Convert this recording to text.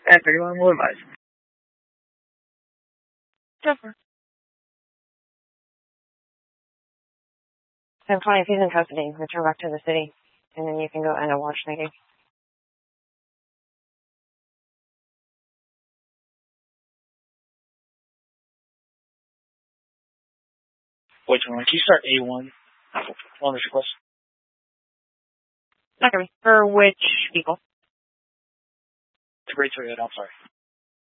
And 31 will advise. Jennifer. 10-20, if he's in custody, return back to the city, and then you can go end a watch. Thank you. Wait, can you start A1 on this request? Not gonna be. For which people? To grade 3, I'm sorry.